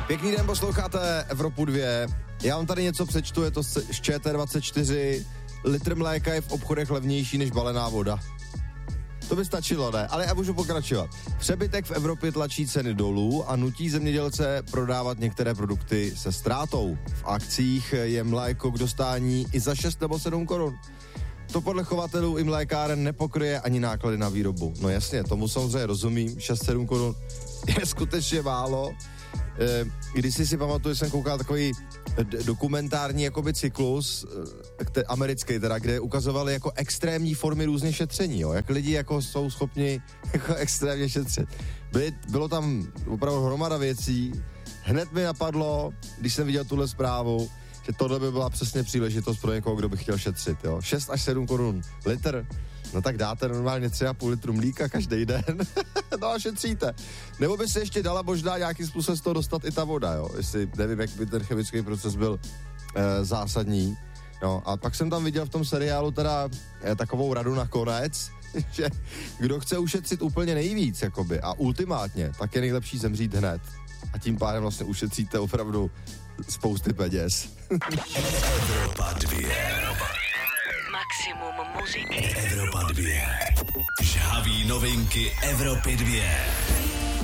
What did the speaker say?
Pěkný den, posloucháte Evropu 2. Já vám tady něco přečtu, je to z ČT24. Litr mléka je v obchodech levnější než balená voda. To by stačilo, ne? Ale já můžu pokračovat. Přebytek v Evropě tlačí ceny dolů a nutí zemědělce prodávat některé produkty se ztrátou. V akcích je mléko k dostání i za 6 nebo 7 korun. To podle chovatelů i mlékáren nepokryje ani náklady na výrobu. No jasně, tomu samozřejmě rozumím, 6-7 korun je skutečně málo. Když si pamatuju, jsem koukal takový dokumentární jakoby cyklus, americký teda, kde ukazovali jako extrémní formy různě šetření, jo, jak lidi jako jsou schopni jako extrémně šetřit. Bylo tam opravdu hromada věcí, hned mi napadlo, když jsem viděl tuhle zprávu, že tohle by byla přesně příležitost pro někoho, kdo by chtěl šetřit, jo. 6 až 7 korun litr, no tak dáte normálně 3,5 litru mlíka každý den, no a šetříte. Nebo by se ještě dala možná nějakým způsobem z toho dostat i ta voda, jo, jestli nevím, jak by ten chemický proces byl zásadní. No a pak jsem tam viděl v tom seriálu teda takovou radu nakonec, že kdo chce ušetřit úplně nejvíc, jakoby, a ultimátně, tak je nejlepší zemřít hned. A tím pádem vlastně ušetříte opravdu spousty peněz. Evropa 2. Maximum muziky. Evropa 2. Žhaví novinky Evropy 2.